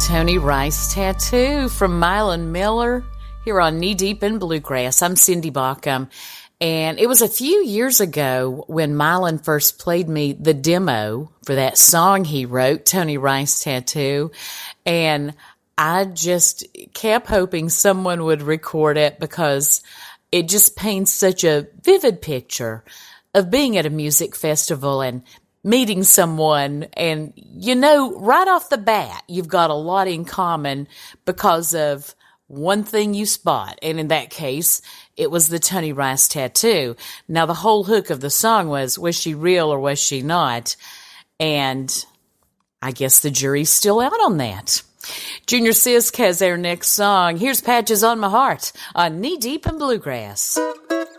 Tony Rice Tattoo from Mylon Miller here on Knee Deep in Bluegrass. I'm Cindy Bauckham, and it was a few years ago when Mylon first played me the demo for that song he wrote, Tony Rice Tattoo, and I just kept hoping someone would record it because it just paints such a vivid picture of being at a music festival and meeting someone, and you know, right off the bat, you've got a lot in common because of one thing you spot, and in that case, it was the Tony Rice tattoo. Now, the whole hook of the song was she real or was she not? And I guess the jury's still out on that. Junior Sisk has our next song. Here's Patches on My Heart on Knee Deep in Bluegrass.